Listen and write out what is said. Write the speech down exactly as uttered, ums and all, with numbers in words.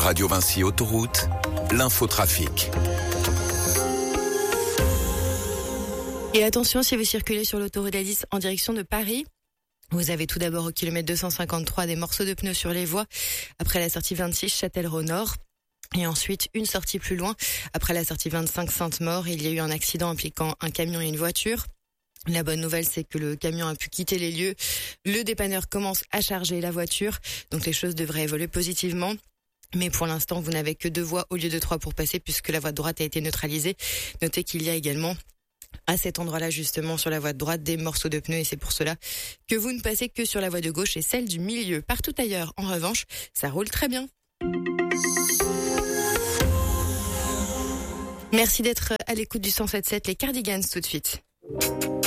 Radio Vinci Autoroute, l'infotrafic. Et attention, si vous circulez sur l'autoroute A dix en direction de Paris, vous avez tout d'abord au kilomètre deux cent cinquante-trois des morceaux de pneus sur les voies, après la sortie vingt-six Châtellerault-Nord. Et ensuite, une sortie plus loin, après la sortie vingt-cinq Sainte-Maure, il y a eu un accident impliquant un camion et une voiture. La bonne nouvelle, c'est que le camion a pu quitter les lieux. Le dépanneur commence à charger la voiture, donc les choses devraient évoluer positivement. Mais pour l'instant, vous n'avez que deux voies au lieu de trois pour passer, puisque la voie de droite a été neutralisée. Notez qu'il y a également à cet endroit-là, justement, sur la voie de droite, des morceaux de pneus, et c'est pour cela que vous ne passez que sur la voie de gauche et celle du milieu. Partout ailleurs, en revanche, ça roule très bien. Merci d'être à l'écoute du cent sept virgule sept, les Cardigans tout de suite.